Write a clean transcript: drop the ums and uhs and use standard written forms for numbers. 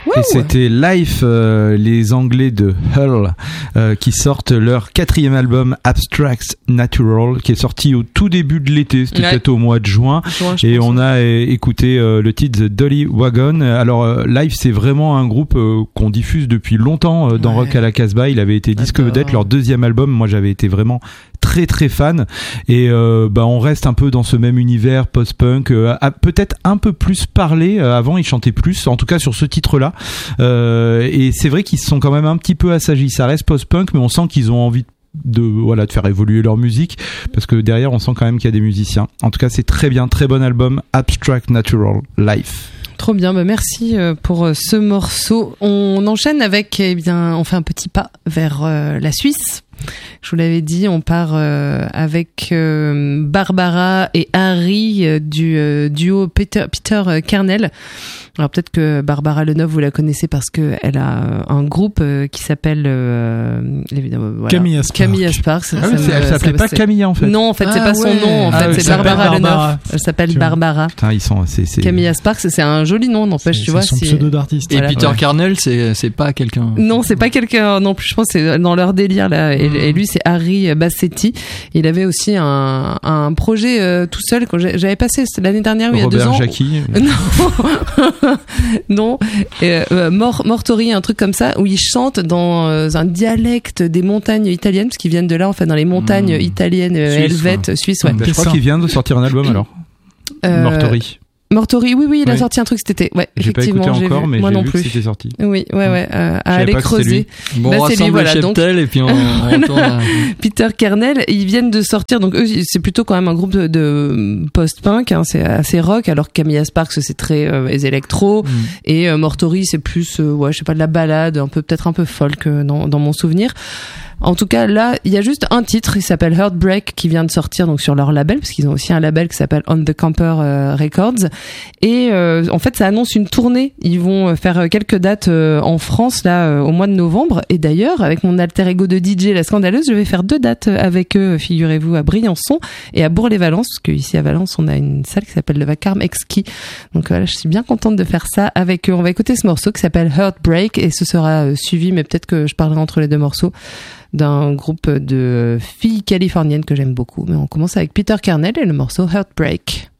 Et c'était Life, les Anglais de Hull, qui sortent leur 4e album Abstract Natural, qui est sorti au tout début de l'été, c'était peut-être au mois de juin et on a écouté le titre The Dolly Wagon. Alors Life, c'est vraiment un groupe qu'on diffuse depuis longtemps dans Rock à la Casbah. Il avait été disque vedette, leur 2e album. Moi, j'avais été vraiment très très fan et on reste un peu dans ce même univers post-punk, peut-être un peu plus parlé. Avant ils chantaient plus, en tout cas sur ce titre-là, et c'est vrai qu'ils se sont quand même un petit peu assagis. Ça reste post-punk, mais on sent qu'ils ont envie de faire évoluer leur musique, parce que derrière on sent quand même qu'il y a des musiciens. En tout cas, c'est très bien, très bon album, Abstract Natural, Life. Trop bien, merci pour ce morceau. On enchaîne avec, on fait un petit pas vers la Suisse. Je vous l'avais dit, on part avec Barbara et Harry du duo Peter Kernel. Alors peut-être que Barbara Lenov, vous la connaissez parce que elle a un groupe qui s'appelle Camilla Sparks. Elle s'appelait pas Camilla en fait. Non, en fait c'est pas son nom. En fait c'est Barbara Lenov. Elle s'appelle Barbara. Putain, ils sont. Camilla Sparks, c'est un joli nom, n'empêche, tu vois. C'est son pseudo d'artiste. Et voilà. Peter Kernel, c'est pas quelqu'un. Non, c'est pas quelqu'un non plus. Je pense que c'est dans leur délire là. Et lui, c'est Harry Bassetti. Il avait aussi un projet tout seul que j'avais passé l'année dernière, il y a 2 ans. Robert Jackie. Non, Mortori, un truc comme ça, où ils chantent dans un dialecte des montagnes italiennes, parce qu'ils viennent de là, en fait, dans les montagnes italiennes, helvètes, suisses. Ouais. Je crois qu'il vient de sortir un album alors. Mortori, oui, il a sorti un truc cet été. Ouais, effectivement, j'ai pas écouté encore, mais j'ai vu que c'était sorti. Oui, à aller creuser. Bon, on rassemble le cheptel et puis on retourne à... Peter Kernel, ils viennent de sortir, donc eux, c'est plutôt quand même un groupe de post-punk, hein, c'est assez rock, alors que Camilla Sparks, c'est très électro, et Mortori, c'est plus, je sais pas, de la ballade, peut-être un peu folk dans mon souvenir. En tout cas, là, il y a juste un titre, il s'appelle Heartbreak, qui vient de sortir donc sur leur label, parce qu'ils ont aussi un label qui s'appelle On the Camper Records. Et en fait, ça annonce une tournée. Ils vont faire quelques dates en France là au mois de novembre. Et d'ailleurs, avec mon alter ego de DJ, la Scandaleuse, je vais faire 2 dates avec eux, figurez-vous, à Briançon et à Bourg-les-Valence, parce qu'ici à Valence, on a une salle qui s'appelle le Vacarme Exquis. Donc voilà, je suis bien contente de faire ça avec eux. On va écouter ce morceau qui s'appelle Heartbreak, et ce sera suivi, mais peut-être que je parlerai entre les 2 morceaux, d'un groupe de filles californiennes que j'aime beaucoup. Mais on commence avec Peter Kernel et le morceau Heartbreak.